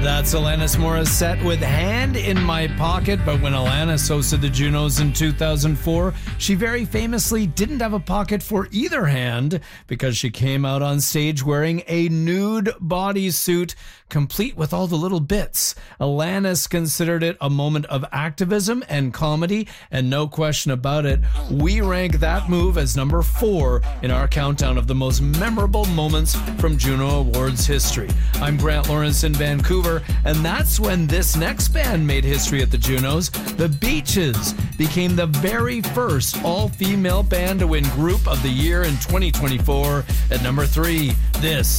That's Alanis Morissette with Hand in My Pocket. But when Alanis hosted the Junos in 2004, she very famously didn't have a pocket for either hand because she came out on stage wearing a nude bodysuit complete with all the little bits. Alanis considered it a moment of activism and comedy, and no question about it, we rank that move as number 4 in our countdown of the most memorable moments from Juno Awards history. I'm Grant Lawrence in Vancouver, and that's when this next band made history at the Junos. The Beaches became the very first all-female band to win Group of the Year in 2024. At number 3, this